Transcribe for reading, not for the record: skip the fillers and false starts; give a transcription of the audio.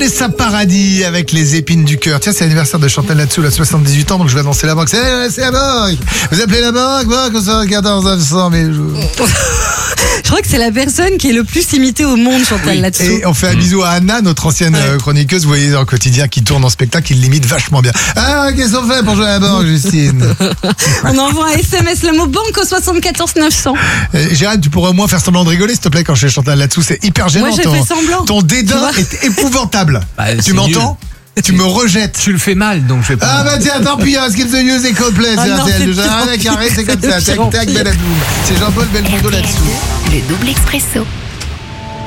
Vanessa Paradis avec les épines du cœur. Tiens, c'est l'anniversaire de Chantal Latsou, elle a 78 ans, donc je vais annoncer la banque. C'est la banque. Vous appelez la banque, 14 900 000 jours. Je crois que c'est la personne qui est le plus imitée au monde, Chantal Latsou. Et on fait un bisou à Anna, notre ancienne chroniqueuse, vous voyez dans le quotidien, qui tourne en spectacle, qui l'imite vachement bien. Ah, qu'est-ce qu'on fait pour jouer à la banque, Justine? On envoie un SMS, le mot banque au 74 900. Gérald, tu pourrais au moins faire semblant de rigoler, s'il te plaît, quand je fais Chantal Latsou, c'est hyper gênant. Moi, j'ai fait semblant. Ton dédain est épouvantable. Tu m'entends? Tu me rejettes. Tu le fais mal, donc je vais pas. Ah bah tiens, tant pis, skip the news et Coldplay, c'est RTL. Carré, c'est comme ça. Tac, tac, Beladoum. C'est Jean-Paul Belmondo là-dessous. Le double expresso.